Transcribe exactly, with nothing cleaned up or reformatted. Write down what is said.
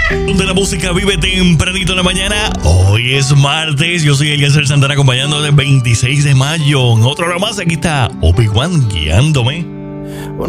De la música vive tempranito en la mañana. Hoy es martes. Yo soy Eliezer Santana acompañando del veintiséis de mayo. En otra hora más, aquí está Obi-Wan guiándome.